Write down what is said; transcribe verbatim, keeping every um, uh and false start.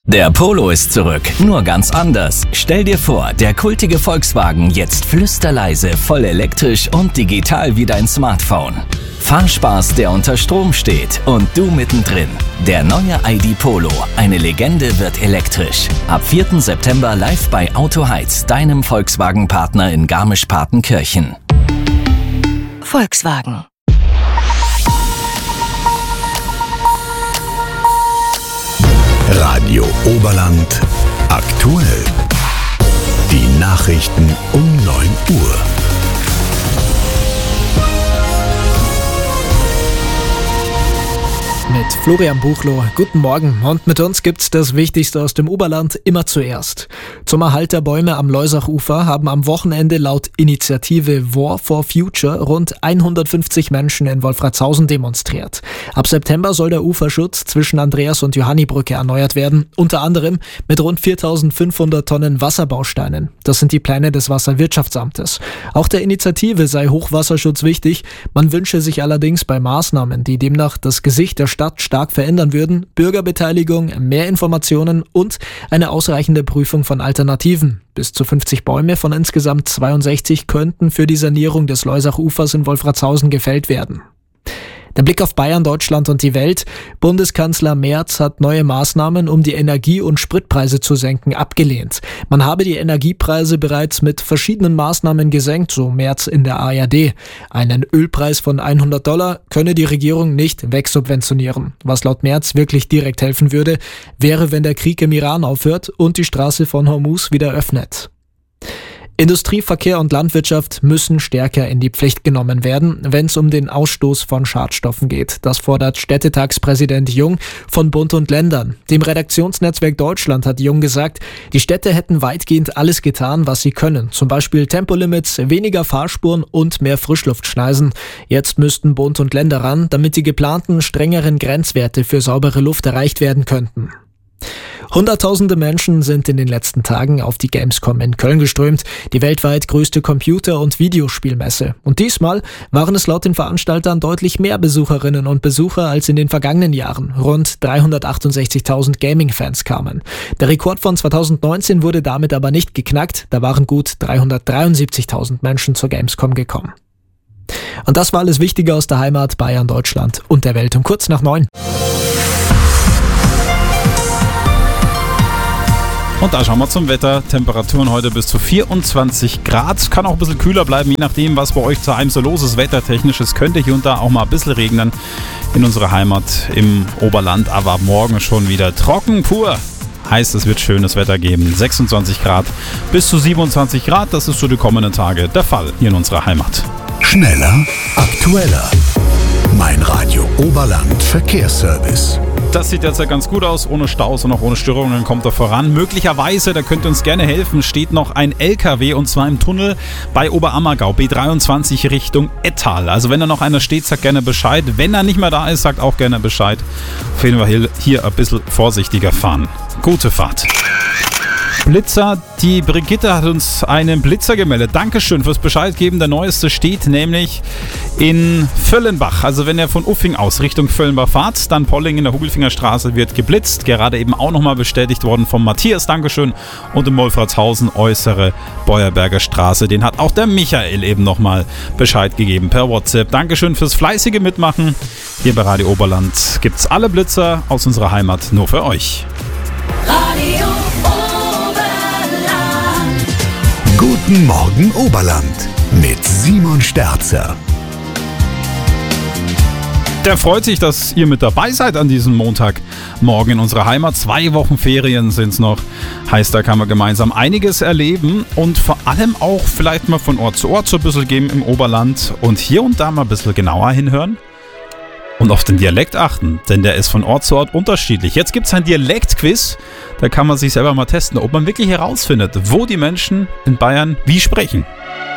Der Polo ist zurück, nur ganz anders. Stell dir vor, der kultige Volkswagen jetzt flüsterleise, voll elektrisch und digital wie dein Smartphone. Fahrspaß, der unter Strom steht und du mittendrin. Der neue I D Polo, eine Legende, wird elektrisch. Ab vierten September live bei Auto Heiz, deinem Volkswagen-Partner in Garmisch-Partenkirchen. Volkswagen. Radio Oberland aktuell. Die Nachrichten um neun Uhr. Mit Florian Buchloh. Guten Morgen. Und mit uns gibt's das Wichtigste aus dem Oberland immer zuerst. Zum Erhalt der Bäume am Leusachufer haben am Wochenende laut Initiative War for Future rund hundertfünfzig Menschen in Wolfratshausen demonstriert. Ab September soll der Uferschutz zwischen Andreas- und Johannibrücke erneuert werden, unter anderem mit rund viertausendfünfhundert Tonnen Wasserbausteinen. Das sind die Pläne des Wasserwirtschaftsamtes. Auch der Initiative sei Hochwasserschutz wichtig. Man wünsche sich allerdings bei Maßnahmen, die demnach das Gesicht der Stadt stark verändern würden, Bürgerbeteiligung, mehr Informationen und eine ausreichende Prüfung von Alternativen. Bis zu fünfzig Bäume von insgesamt zweiundsechzig könnten für die Sanierung des Leusachufers in Wolfratshausen gefällt werden. Der Blick auf Bayern, Deutschland und die Welt. Bundeskanzler Merz hat neue Maßnahmen, um die Energie- und Spritpreise zu senken, abgelehnt. Man habe die Energiepreise bereits mit verschiedenen Maßnahmen gesenkt, so Merz in der A R D. Einen Ölpreis von hundert Dollar könne die Regierung nicht wegsubventionieren. Was laut Merz wirklich direkt helfen würde, wäre, wenn der Krieg im Iran aufhört und die Straße von Hormuz wieder öffnet. Industrie, Verkehr und Landwirtschaft müssen stärker in die Pflicht genommen werden, wenn es um den Ausstoß von Schadstoffen geht. Das fordert Städtetagspräsident Jung von Bund und Ländern. Dem Redaktionsnetzwerk Deutschland hat Jung gesagt, die Städte hätten weitgehend alles getan, was sie können. Zum Beispiel Tempolimits, weniger Fahrspuren und mehr Frischluftschneisen. Jetzt müssten Bund und Länder ran, damit die geplanten strengeren Grenzwerte für saubere Luft erreicht werden könnten. Hunderttausende Menschen sind in den letzten Tagen auf die Gamescom in Köln geströmt, die weltweit größte Computer- und Videospielmesse. Und diesmal waren es laut den Veranstaltern deutlich mehr Besucherinnen und Besucher als in den vergangenen Jahren. Rund dreihundertachtundsechzigtausend Gaming-Fans kamen. Der Rekord von zweitausendneunzehn wurde damit aber nicht geknackt, da waren gut dreihundertdreiundsiebzigtausend Menschen zur Gamescom gekommen. Und das war alles Wichtige aus der Heimat, Bayern, Deutschland und der Welt um kurz nach neun. Und da schauen wir zum Wetter. Temperaturen heute bis zu vierundzwanzig Grad. Kann auch ein bisschen kühler bleiben, je nachdem, was bei euch zu Hause so los ist. Wettertechnisch, es könnte hier und da auch mal ein bisschen regnen in unserer Heimat im Oberland. Aber morgen schon wieder trocken pur. Heißt, es wird schönes Wetter geben. sechsundzwanzig Grad bis zu siebenundzwanzig Grad. Das ist so die kommenden Tage der Fall hier in unserer Heimat. Schneller, aktueller. Mein Radio Oberland Verkehrsservice. Das sieht jetzt ja ganz gut aus, ohne Staus und auch ohne Störungen kommt er voran. Möglicherweise, da könnt ihr uns gerne helfen, steht noch ein L K W und zwar im Tunnel bei Oberammergau, B dreiundzwanzig Richtung Ettal. Also wenn da noch einer steht, sagt gerne Bescheid. Wenn er nicht mehr da ist, sagt auch gerne Bescheid. Auf jeden Fall hier ein bisschen vorsichtiger fahren. Gute Fahrt. Blitzer, die Brigitte hat uns einen Blitzer gemeldet. Dankeschön fürs Bescheid geben. Der neueste steht nämlich in Völlenbach. Also wenn ihr von Uffing aus Richtung Völlenbach fahrt, dann Polling in der Hugelfingerstraße wird geblitzt. Gerade eben auch nochmal bestätigt worden vom Matthias. Dankeschön. Und in Wolfratshausen äußere Beuerberger Straße. Den hat auch der Michael eben nochmal Bescheid gegeben per WhatsApp. Dankeschön fürs fleißige Mitmachen. Hier bei Radio Oberland gibt es alle Blitzer aus unserer Heimat nur für euch. Radio Guten Morgen Oberland mit Simon Sterzer. Der freut sich, dass ihr mit dabei seid an diesem Montagmorgen in unserer Heimat. Zwei Wochen Ferien sind es noch. Heißt, da kann man gemeinsam einiges erleben und vor allem auch vielleicht mal von Ort zu Ort so ein bisschen gehen im Oberland und hier und da mal ein bisschen genauer hinhören. Und auf den Dialekt achten, denn der ist von Ort zu Ort unterschiedlich. Jetzt gibt es ein Dialektquiz, da kann man sich selber mal testen, ob man wirklich herausfindet, wo die Menschen in Bayern wie sprechen.